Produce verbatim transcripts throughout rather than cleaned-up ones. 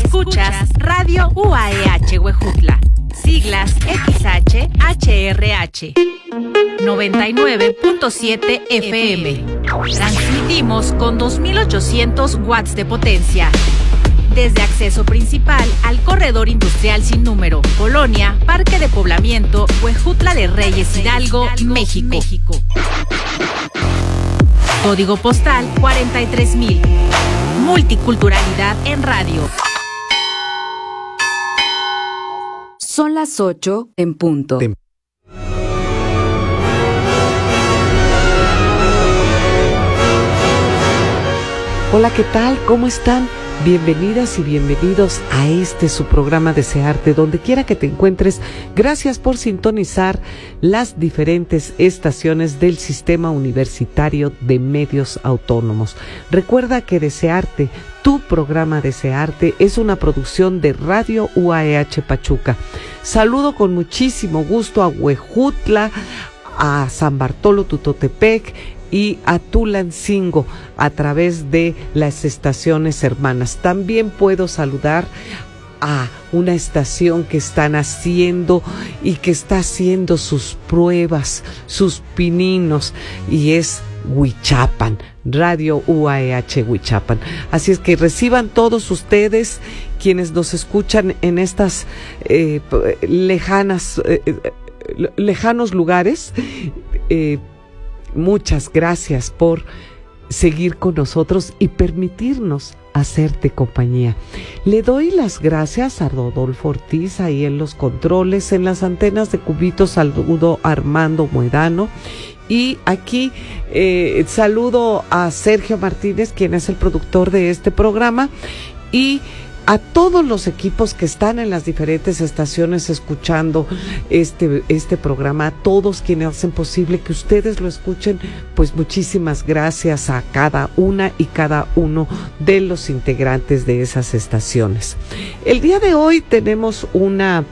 Escuchas Radio U A E H Huejutla, siglas X H H R H, noventa y nueve punto siete F M. Transmitimos con dos mil ochocientos watts de potencia. Desde acceso principal al corredor industrial sin número, Colonia, Parque de Poblamiento, Huejutla de Reyes, Hidalgo, México. Código postal cuarenta y tres mil. Multiculturalidad en radio. Son las ocho en punto. Tem- Hola, ¿qué tal? ¿Cómo están? Bienvenidas y bienvenidos a este su programa Desearte, donde quiera que te encuentres. Gracias por sintonizar las diferentes estaciones del Sistema Universitario de Medios Autónomos. Recuerda que Desearte, tu programa Desearte, es una producción de Radio U A E H Pachuca. Saludo con muchísimo gusto a Huejutla, a San Bartolo Tutotepec y a Tulancingo a través de las estaciones hermanas. También puedo saludar a una estación que están haciendo y que está haciendo sus pruebas, sus pininos, y es Huichapan, Radio U A E H Huichapan. Así es que reciban todos ustedes, quienes nos escuchan en estas eh, lejanas, eh, lejanos lugares, eh, muchas gracias por seguir con nosotros y permitirnos hacerte compañía. Le doy las gracias a Rodolfo Ortiz ahí en los controles, en las antenas de Cubito. Saludo a Armando Muedano. Y aquí eh, saludo a Sergio Martínez, quien es el productor de este programa, y a todos los equipos que están en las diferentes estaciones escuchando este, este programa, a todos quienes hacen posible que ustedes lo escuchen, pues muchísimas gracias a cada una y cada uno de los integrantes de esas estaciones. El día de hoy tenemos una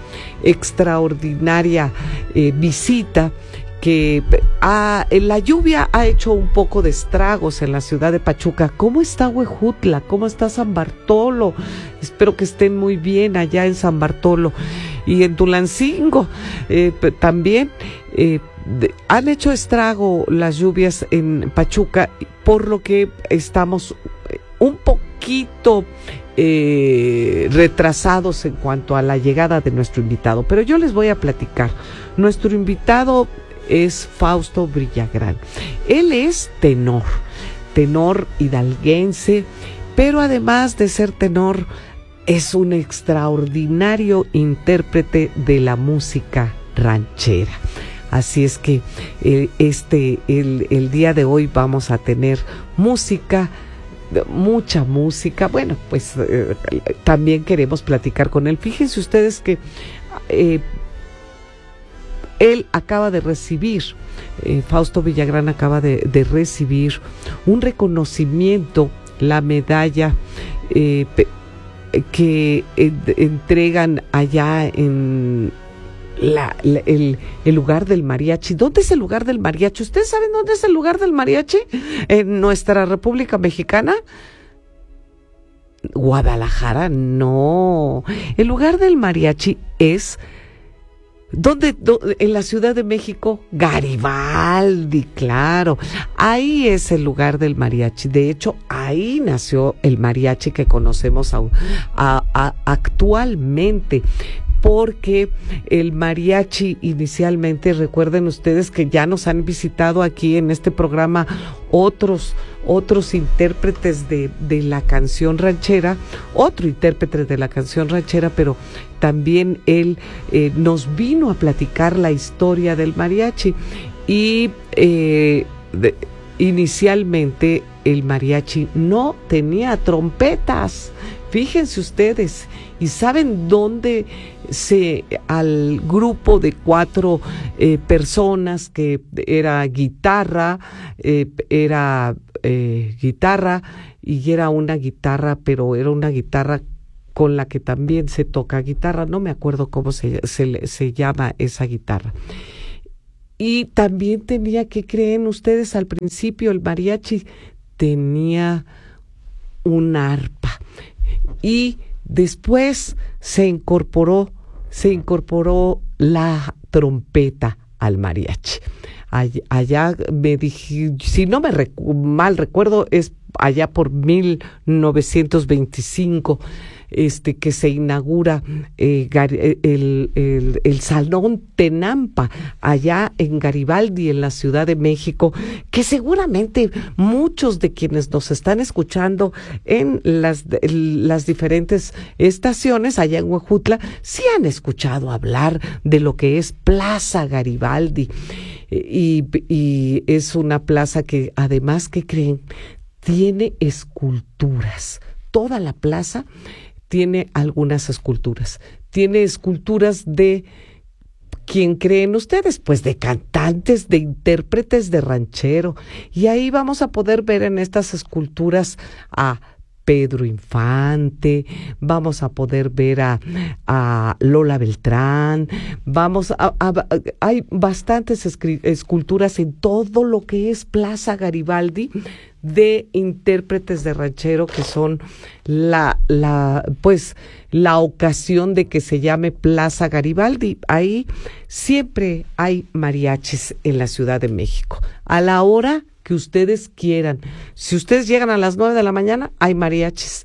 extraordinaria eh, visita que ha, la lluvia ha hecho un poco de estragos en la ciudad de Pachuca. ¿Cómo está Huejutla? ¿Cómo está San Bartolo? Espero que estén muy bien allá en San Bartolo y en Tulancingo. Eh, también eh, de, han hecho estrago las lluvias en Pachuca, por lo que estamos un poquito eh, retrasados en cuanto a la llegada de nuestro invitado. Pero yo les voy a platicar. Nuestro invitado es Fausto Villagrán. Él es tenor, tenor hidalguense, pero además de ser tenor, es un extraordinario intérprete de la música ranchera. Así es que eh, este el, el día de hoy vamos a tener música, mucha música. Bueno, pues eh, también queremos platicar con él. Fíjense ustedes que eh, él acaba de recibir, eh, Fausto Villagrán acaba de, de recibir un reconocimiento, la medalla eh, que eh, entregan allá en la, la, el, el lugar del mariachi. ¿Dónde es el lugar del mariachi? ¿Ustedes saben dónde es el lugar del mariachi? ¿En nuestra República Mexicana? Guadalajara, no. El lugar del mariachi es... ¿Dónde? ¿Dónde? En la Ciudad de México, Garibaldi, claro. Ahí es el lugar del mariachi. De hecho, ahí nació el mariachi que conocemos a, a, a, actualmente. Porque el mariachi inicialmente, recuerden ustedes que ya nos han visitado aquí en este programa otros otros intérpretes de, de la canción ranchera, otro intérprete de la canción ranchera, pero también él eh, nos vino a platicar la historia del mariachi. Y eh, de, inicialmente el mariachi no tenía trompetas, fíjense ustedes. ¿Y saben dónde se al grupo de cuatro eh, personas, que era guitarra, eh, era eh, guitarra y era una guitarra, pero era una guitarra con la que también se toca guitarra, no me acuerdo cómo se, se, se llama esa guitarra? Y también tenía, ¿qué creen ustedes? Al principio el mariachi tenía un arpa, y Después se incorporó, se incorporó la trompeta al mariachi. Allá, allá me dije, si no me recu- mal recuerdo, es allá por mil novecientos veinticinco, este, que se inaugura eh, el, el, el Salón Tenampa, allá en Garibaldi, en la Ciudad de México, que seguramente muchos de quienes nos están escuchando en las, las diferentes estaciones allá en Huejutla, sí han escuchado hablar de lo que es Plaza Garibaldi. Y, y es una plaza que además, ¿qué creen? Tiene esculturas. Toda la plaza tiene algunas esculturas. Tiene esculturas de, ¿quién creen ustedes? Pues de cantantes, de intérpretes de ranchero. Y ahí vamos a poder ver en estas esculturas a Pedro Infante, vamos a poder ver a, a Lola Beltrán, vamos a, a, a hay bastantes escri- esculturas en todo lo que es Plaza Garibaldi de intérpretes de ranchero, que son la, la, pues, la ocasión de que se llame Plaza Garibaldi. Ahí siempre hay mariachis en la Ciudad de México. A la hora que ustedes quieran. Si ustedes llegan a las nueve de la mañana, hay mariachis.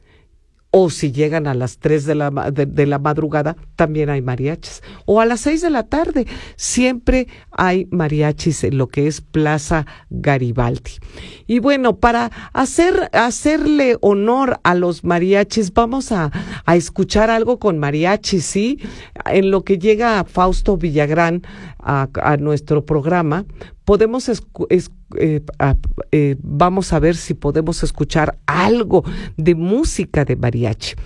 O si llegan a las tres de la, de, de la madrugada, también hay mariachis. O a las seis de la tarde, siempre hay mariachis en lo que es Plaza Garibaldi. Y bueno, para hacer, hacerle honor a los mariachis, vamos a, a escuchar algo con mariachis, ¿sí? En lo que llega Fausto Villagrán a, a nuestro programa, podemos escu- es, eh, a, eh, vamos a ver si podemos escuchar algo de música de mariachi.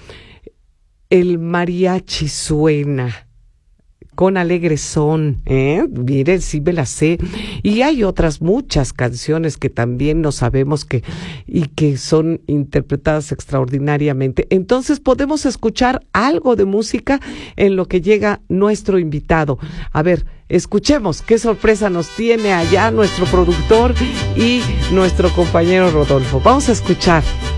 El mariachi suena con alegre son, ¿eh? Miren, sí me la sé. Y hay otras muchas canciones que también no sabemos que, y que son interpretadas extraordinariamente. Entonces podemos escuchar algo de música en lo que llega nuestro invitado. A ver, escuchemos qué sorpresa nos tiene allá nuestro productor y nuestro compañero Rodolfo. Vamos a escuchar